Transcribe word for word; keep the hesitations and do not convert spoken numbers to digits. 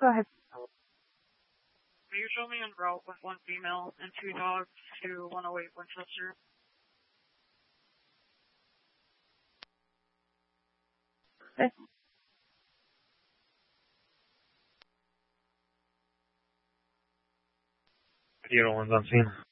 go ahead. Will you show me en route with one female and two dogs to one oh eight Winchester? Okay. Zero one's on scene.